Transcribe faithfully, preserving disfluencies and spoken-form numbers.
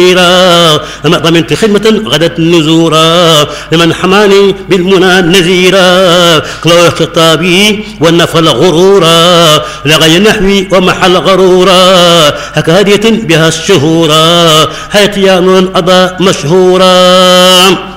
لما ضمنت خدمة غدت نزورا لمن حماني بالمنى نزيرا قلوه خطابي والنفل غرورا لغي نحوي ومحل غرورا هكهدية بها الشهورا هاتيان أضاء مشهورا